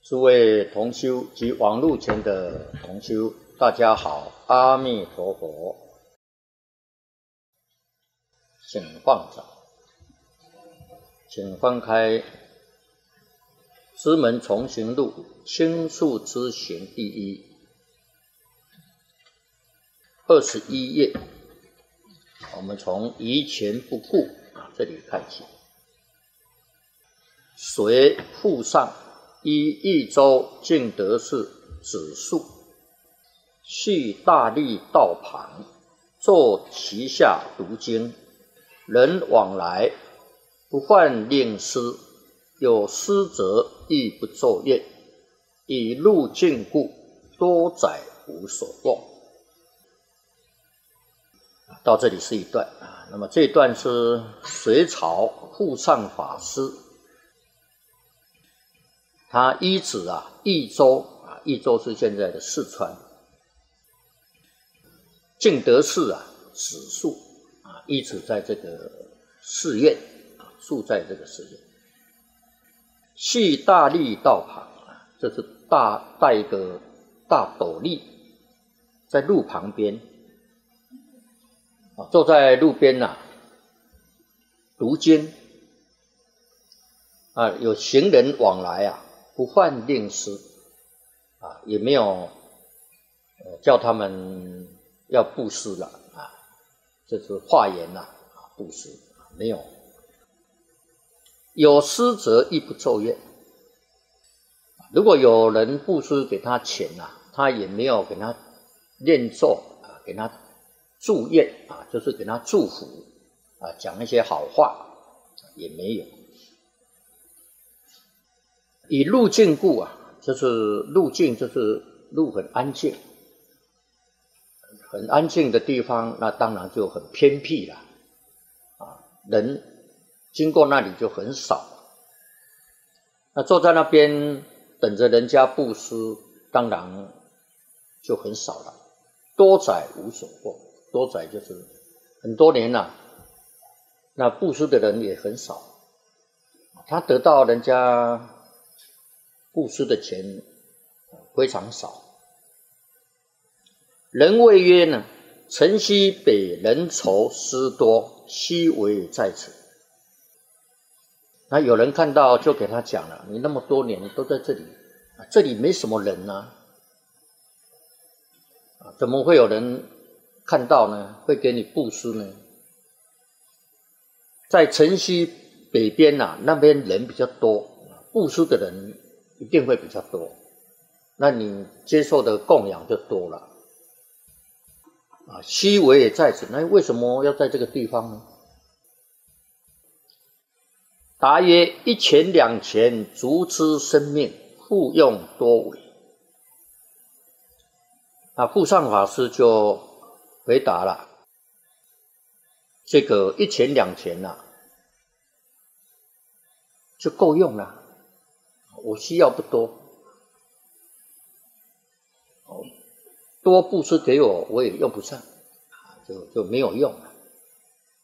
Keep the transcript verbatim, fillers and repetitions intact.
诸位同修及网络前的同修，大家好，阿弥陀佛，请放掌，请翻开《知门重行录》轻述之行第一二十一页，我们从移前不顾啊这里看起。随附上依益州净德寺指述，系大利道旁，坐其下读经，人往来不患令师，有师则亦不奏乐，以路径故，多载无所用。到这里是一段啊，那么这一段是隋朝护上法师，他依止啊益州啊，益州是现在的四川，净德寺啊指述啊，依止在这个寺院啊，住在这个寺院，系大利道旁啊，这是大带一个大斗笠，在路旁边啊，坐在路边呐、啊，读经啊，有行人往来啊，不患令师啊，也没有、呃、叫他们要布施了啊，这是化言呐啊，布施没有。有施则亦不奏乐，如果有人布施给他钱呐、啊，他也没有给他念咒啊，给他祝愿啊，就是给他祝福啊，讲一些好话也没有。以路径故啊，就是路径，就是路很安静，很安静的地方，那当然就很偏僻了啊，人经过那里就很少。那坐在那边等着人家布施，当然就很少了。多载无所获，多载就是很多年了、啊，那布施的人也很少，他得到人家布施的钱非常少。人谓曰呢，城西北人稠师多，悉为在此。那有人看到就给他讲了，你那么多年都在这里，这里没什么人啊，怎么会有人看到呢？会给你布施呢？在城西北边啊，那边人比较多，布施的人一定会比较多，那你接受的供养就多了啊。悉为也在此，那为什么要在这个地方呢？答曰：一钱两钱，足之生命，复用多为。那护上法师就回答了，这个一钱两钱呐、啊，就够用了，我需要不多，多布施给我，我也用不上，就就没有用了。